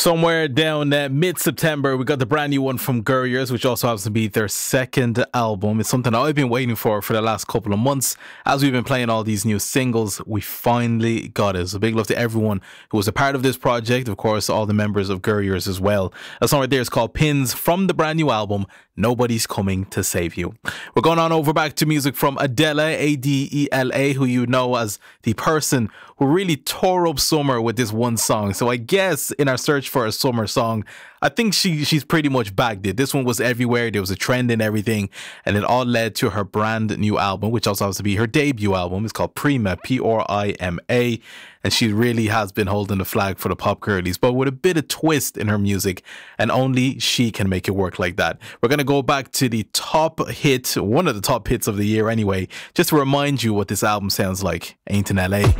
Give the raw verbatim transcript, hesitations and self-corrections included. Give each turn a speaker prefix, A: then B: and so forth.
A: Somewhere down uh, mid-September, we got the brand new one from Gurriers, which also happens to be their second album. It's something I've been waiting for for the last couple of months. As we've been playing all these new singles, we finally got it. So big love to everyone who was a part of this project. Of course, all the members of Gurriers as well. That song right there is called Pins from the brand new album, Nobody's Coming to Save You. We're going on over back to music from Adela, A D E L A, who you know as the person who really tore up summer with this one song. So I guess in our search for a summer song, I think she she's pretty much bagged it. This one was everywhere. There was a trend and everything. And it all led to her brand new album, which also happens to be her debut album. It's called Prima, P R I M A. And she really has been holding the flag for the pop girlies, but with a bit of twist in her music. And only she can make it work like that. We're going to go back to the top hit, one of the top hits of the year anyway, just to remind you what this album sounds like. Ain't in L A.